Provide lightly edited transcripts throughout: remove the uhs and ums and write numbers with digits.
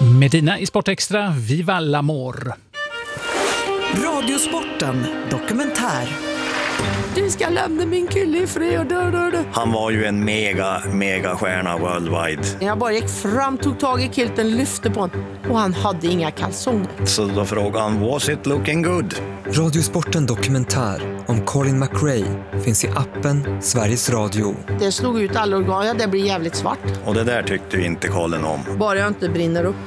Medina i Sportextra, Viva l'Amour. Radiosporten dokumentär. Du ska lämna min kille i fred. Han var ju en mega stjärna worldwide. Jag bara gick fram, tog tag i kilten, lyfte på honom. Och han hade inga kalsonger. Så då frågade han, was it looking good? Radiosporten dokumentär om Colin McRae finns i appen Sveriges Radio. Det slog ut alla organ, ja, det blir jävligt svart. Och det där tyckte ju inte Colin om. Bara jag inte brinner upp.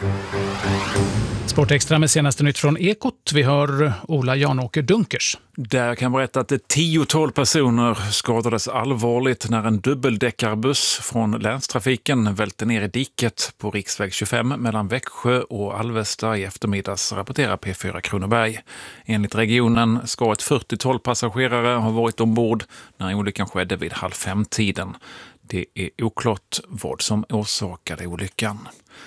Sportextra med senaste nytt från Ekot. Vi hör Ola Janåker Dunkers. Där kan jag berätta att 10-12 personer skadades allvarligt när en dubbeldäckarbuss från länstrafiken välte ner i diket på riksväg 25 mellan Växjö och Alvesta i eftermiddags, rapporterar P4 Kronoberg. Enligt regionen ska ett 40-tal passagerare ha varit ombord när olyckan skedde vid 4:30. Det är oklart vad som orsakade olyckan.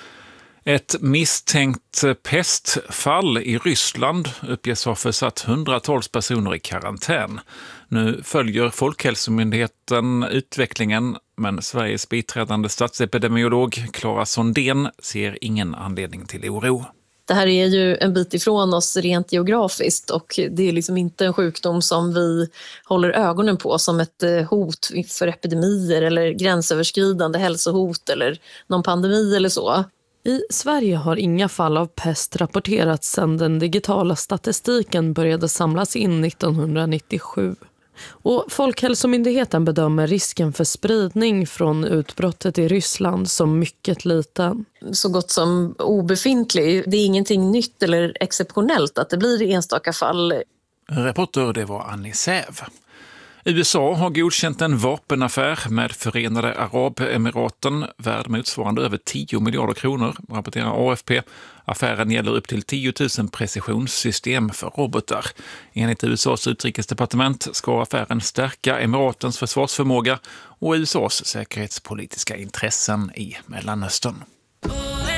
Ett misstänkt pestfall i Ryssland uppges ha försatt hundratals personer i karantän. Nu följer Folkhälsomyndigheten utvecklingen, men Sveriges biträdande statsepidemiolog Clara Sondén ser ingen anledning till oro. Det här är ju en bit ifrån oss rent geografiskt och det är liksom inte en sjukdom som vi håller ögonen på som ett hot för epidemier eller gränsöverskridande hälsohot eller någon pandemi eller så. I Sverige har inga fall av pest rapporterats sedan den digitala statistiken började samlas in 1997. Och Folkhälsomyndigheten bedömer risken för spridning från utbrottet i Ryssland som mycket liten. Så gott som obefintlig. Det är ingenting nytt eller exceptionellt att det blir enstaka fall. Reporter, det var Annie Säv. USA har godkänt en vapenaffär med Förenade Arabemiraten värd motsvarande över 10 miljarder kronor, rapporterar AFP. Affären gäller upp till 10 000 precisionssystem för robotar. Enligt USAs utrikesdepartement ska affären stärka Emiratens försvarsförmåga och USAs säkerhetspolitiska intressen i Mellanöstern.